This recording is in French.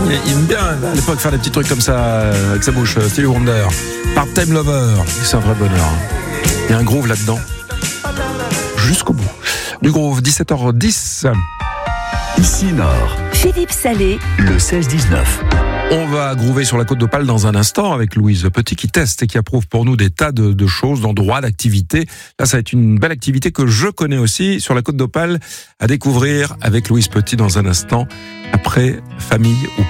il aime bien à l'époque faire des petits trucs comme ça avec sa bouche. Stevie Wonder, Part-Time Lover, c'est un vrai bonheur. Il y a un groove là-dedans, jusqu'au bout. Du groove, 17h10. Ici Nord, Philippe Salé, le 16-19. On va groover sur la Côte d'Opale dans un instant avec Louise Petit qui teste et qui approuve pour nous des tas de choses, d'endroits, d'activités. Là, ça va être une belle activité que je connais aussi sur la Côte d'Opale à découvrir avec Louise Petit dans un instant après Famille ou